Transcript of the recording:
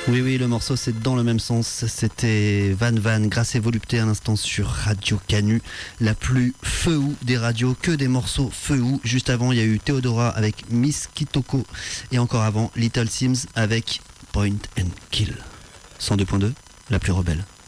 Oui, oui, le morceau c'est dans le même sens. C'était Van Van, Grâce et Volupté, un instant sur Radio Canu, la plus feu des radios, que des morceaux feu. Juste avant, il y a eu Theodora avec Miss Kitoko et encore avant, Little Sims avec Point and Kill. 102.2, la plus rebelle.